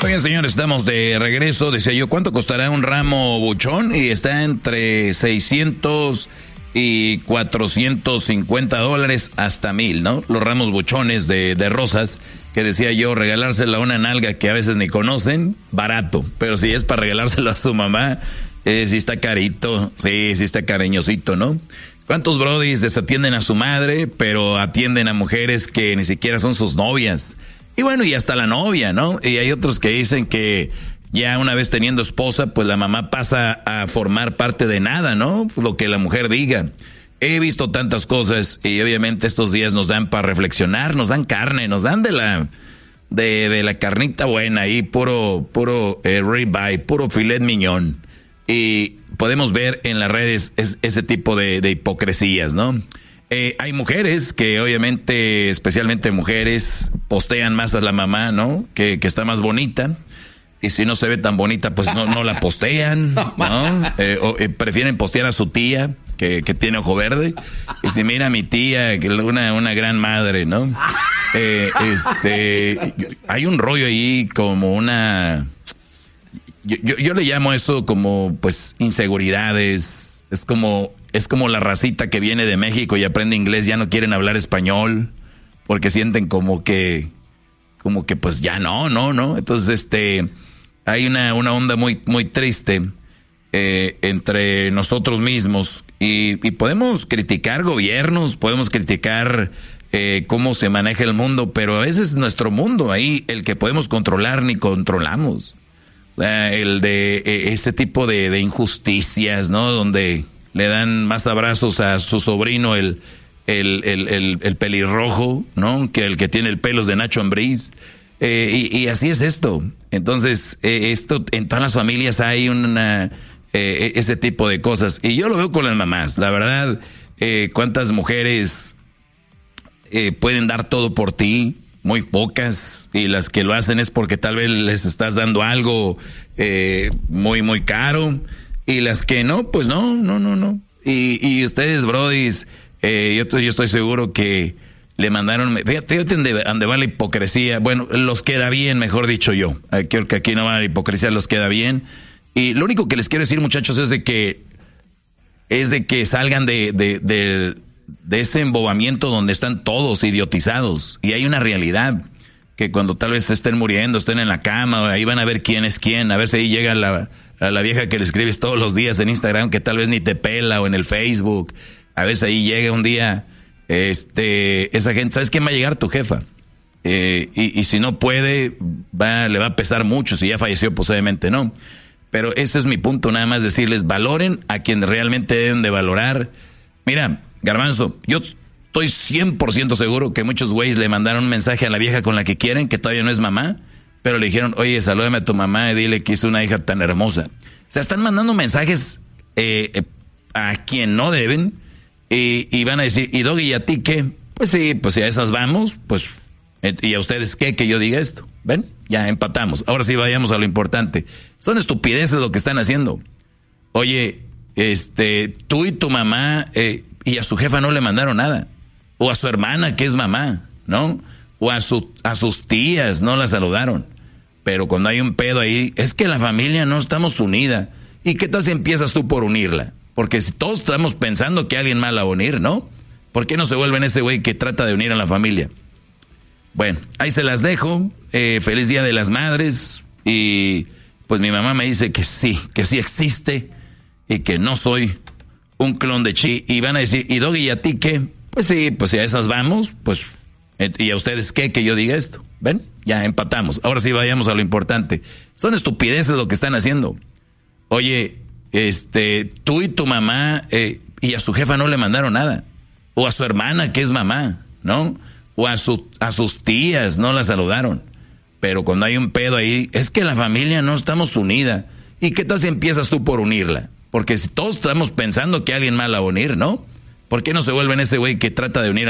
Oigan, señores, estamos de regreso. Decía yo, ¿cuánto costará un ramo buchón? Y está entre 600 y 450 dólares hasta 1000, ¿no? Los ramos buchones de rosas, que decía yo, regalársela a una nalga que a veces ni conocen, barato. Pero si es para regalárselo a su mamá, sí está carito, sí está cariñosito, ¿no? ¿Cuántos brodis desatienden a su madre, pero atienden a mujeres que ni siquiera son sus novias? Y bueno, y hasta la novia, ¿no? Y hay otros que dicen que ya una vez teniendo esposa, pues la mamá pasa a formar parte de nada, ¿no? Lo que la mujer diga. He visto tantas cosas y obviamente estos días nos dan para reflexionar, nos dan carne, nos dan de la carnita buena ahí, puro ribeye, puro filet mignon. Y podemos ver en las redes ese tipo de hipocresías, ¿no? Hay mujeres que obviamente, especialmente mujeres, postean más a la mamá, ¿no? Que está más bonita. Y si no se ve tan bonita, pues no la postean, ¿no? O prefieren postear a su tía, que tiene ojo verde. Y si mira a mi tía, que una gran madre, ¿no? Hay un rollo ahí como una... Yo le llamo eso como, pues, inseguridades. Es como la racita que viene de México y aprende inglés, ya no quieren hablar español, porque sienten como que pues ya no. Entonces, hay una onda muy, muy triste entre nosotros mismos y podemos criticar gobiernos, podemos criticar cómo se maneja el mundo, pero a veces nuestro mundo ahí, el que podemos controlar, ni controlamos. El de ese tipo de injusticias, ¿no? Donde le dan más abrazos a su sobrino el pelirrojo, ¿no? Que el que tiene el pelos de Nacho Ambriz. Y así es esto. Entonces, esto en todas las familias hay ese tipo de cosas. Y yo lo veo con las mamás. La verdad, cuántas mujeres pueden dar todo por ti. Muy pocas, y las que lo hacen es porque tal vez les estás dando algo muy, muy caro, y las que no, pues no. Y ustedes, brodis, yo estoy seguro que le mandaron, fíjate dónde va la hipocresía. Bueno, los queda bien, mejor dicho yo. Creo que aquí no va la hipocresía, los queda bien. Y lo único que les quiero decir, muchachos, es de que salgan de ese embobamiento donde están todos idiotizados. Y hay una realidad, que cuando tal vez estén muriendo, estén en la cama, ahí van a ver quién es quién, a ver si ahí llega a la vieja que le escribes todos los días en Instagram, que tal vez ni te pela, o en el Facebook, a veces ahí llega un día, esa gente, ¿sabes quién va a llegar? Tu jefa. Y si no puede, le va a pesar mucho, si ya falleció, pues obviamente no. Pero ese es mi punto, nada más decirles, valoren a quien realmente deben de valorar. Mira, Garbanzo, yo estoy 100% seguro que muchos güeyes le mandaron un mensaje a la vieja con la que quieren, que todavía no es mamá, pero le dijeron, oye, salúdame a tu mamá y dile que hizo una hija tan hermosa. O sea, están mandando mensajes a quien no deben y van a decir, ¿y Doggy, y a ti qué? Pues sí, pues si a esas vamos, pues, ¿y a ustedes qué que yo diga esto? ¿Ven? Ya empatamos. Ahora sí vayamos a lo importante. Son estupideces lo que están haciendo. Oye, tú y tu mamá... y a su jefa no le mandaron nada. O a su hermana, que es mamá, ¿no? O a sus tías no la saludaron. Pero cuando hay un pedo ahí, es que la familia no estamos unida. ¿Y qué tal si empiezas tú por unirla? Porque si todos estamos pensando que alguien más la va a unir, ¿no? ¿Por qué no se vuelven ese güey que trata de unir a la familia? Bueno, ahí se las dejo. Feliz Día de las Madres. Y pues mi mamá me dice que sí existe y que no soy un clon de Chi. Y van a decir, ¿y Doggy, y a ti qué? Pues sí, pues si a esas vamos, pues, ¿y a ustedes qué que yo diga esto? ¿Ven? Ya empatamos. Ahora sí vayamos a lo importante. Son estupideces lo que están haciendo. Oye, tú y tu mamá, y a su jefa no le mandaron nada. O a su hermana, que es mamá, ¿no? O a sus tías no la saludaron. Pero cuando hay un pedo ahí, es que la familia no estamos unida. ¿Y qué tal si empiezas tú por unirla? Porque si todos estamos pensando que alguien más la va a unir, ¿no? ¿Por qué no se vuelven ese güey que trata de unir a